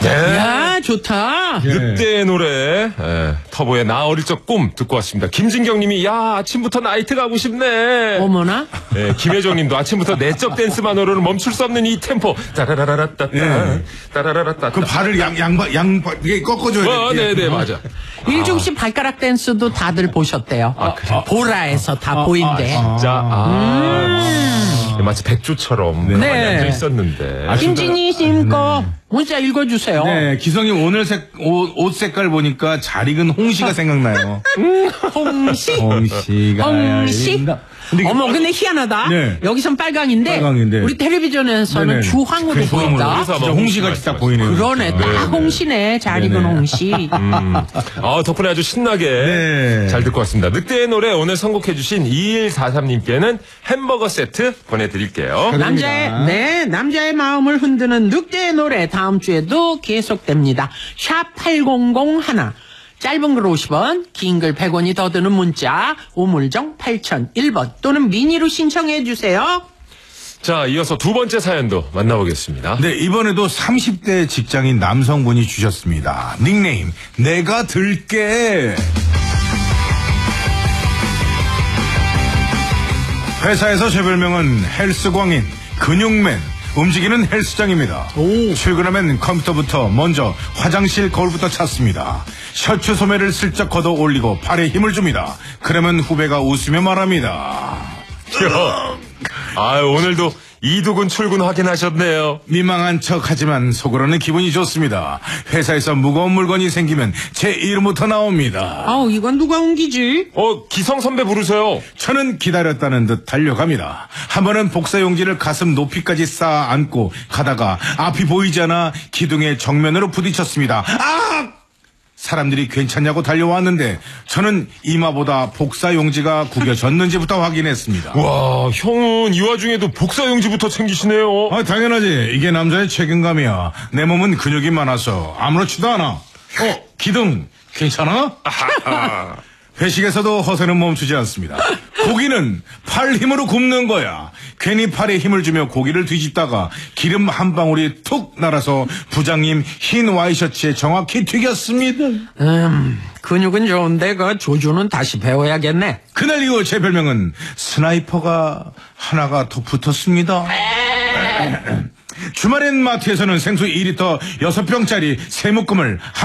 네. 야, 좋다. 늑대의 노래, 터보의 나 어릴 적 꿈 듣고 왔습니다. 김진경님이 야 아침부터 나이트 가고 싶네. 어머나. 네, 김혜정님도 아침부터 내적 댄스만으로는 멈출 수 없는 이 템포. 따라라라따따, 따라라라따. 그 발을 이게 꺾어줘야 돼. 네네 맞아. 일중 씨 발가락 댄스도 다들 보셨대요. 보라에서 다 보인대. 진짜 마치 백조처럼 네. 많이 앉아 있었는데. 김진희 님 거 문자 읽어주세요. 네, 기성님 오늘 옷 색깔 보니까 잘 익은 홍시가 생각나요. 홍시. 홍시가 홍시. 열린다. 어머, 근데 희한하다. 네. 여기선 빨강인데, 빨강인데. 우리 텔레비전에서는 네네. 주황으로 그래서 보인다. 그래서 아마 홍시가 진짜 보이네요. 그러네, 딱 홍시네. 잘 익은 홍시. 덕분에 아주 신나게 네. 잘 듣고 왔습니다. 늑대의 노래 오늘 선곡해주신 2143님께는 햄버거 세트 보내드릴게요. 남자의 마음을 흔드는 늑대의 노래 다음 주에도 계속됩니다. 샵 8001. 짧은 글 50원, 긴 글 100원이 더 드는 문자, 우물정 8001번 또는 미니로 신청해 주세요. 자, 이어서 두 번째 사연도 만나보겠습니다. 네, 이번에도 30대 직장인 남성분이 주셨습니다. 닉네임, 내가 들게. 회사에서 제 별명은 헬스광인, 근육맨, 움직이는 헬스장입니다. 출근하면 컴퓨터부터 먼저 화장실 거울부터 찾습니다. 셔츠 소매를 슬쩍 걷어 올리고 팔에 힘을 줍니다. 그러면 후배가 웃으며 말합니다. 오늘도 이두근 출근 확인하셨네요. 민망한 척하지만 속으로는 기분이 좋습니다. 회사에서 무거운 물건이 생기면 제 이름부터 나옵니다. 이건 누가 옮기지? 기성 선배 부르세요. 저는 기다렸다는 듯 달려갑니다. 한 번은 복사용지를 가슴 높이까지 쌓아 안고 가다가 앞이 보이지 않아 기둥의 정면으로 부딪혔습니다. 사람들이 괜찮냐고 달려왔는데 저는 이마보다 복사용지가 구겨졌는지부터 확인했습니다. 와, 형은 이 와중에도 복사용지부터 챙기시네요. 당연하지. 이게 남자의 책임감이야. 내 몸은 근육이 많아서 아무렇지도 않아. 기둥 괜찮아? 회식에서도 허세는 멈추지 않습니다. 고기는 팔 힘으로 굽는 거야. 괜히 팔에 힘을 주며 고기를 뒤집다가 기름 한 방울이 툭 날아서 부장님 흰 와이셔츠에 정확히 튀겼습니다. 근육은 좋은데 그 조주는 다시 배워야겠네. 그날 이후 제 별명은 스나이퍼가 하나가 더 붙었습니다. 주말엔 마트에서는 생수 2리터 6병짜리 새묶음을